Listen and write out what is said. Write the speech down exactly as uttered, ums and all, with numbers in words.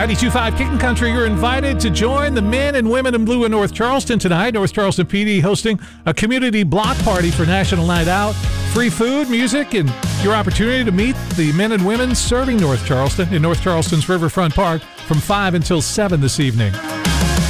ninety-two point five Kicking Country, you're invited to join the men and women in blue in North Charleston tonight. North Charleston P D hosting a community block party for National Night Out. Free food, music, and your opportunity to meet the men and women serving North Charleston in North Charleston's Riverfront Park from five until seven this evening.